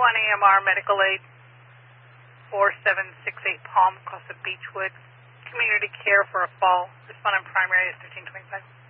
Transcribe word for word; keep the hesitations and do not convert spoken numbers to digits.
one A M R Medical Aid, four seven six eight Palm, across the Beechwood. Community care for a fall. Respondent primary is fifteen twenty-five.